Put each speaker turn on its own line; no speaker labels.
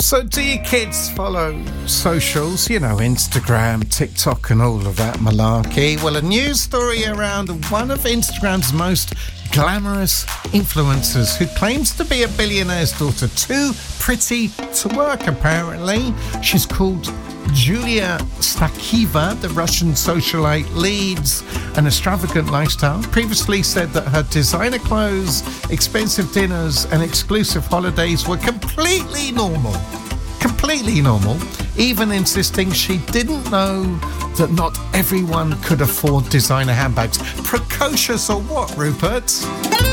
So do your kids follow socials, Instagram, TikTok and all of that malarkey? Well, a news story around one of Instagram's most glamorous influencers who claims to be a billionaire's daughter. Too pretty to work, apparently. She's called Julia Stakieva. The Russian socialite leads an extravagant lifestyle. Previously said that her designer clothes, expensive dinners and exclusive holidays were completely normal, even insisting she didn't know that not everyone could afford designer handbags. Precocious or what, Rupert?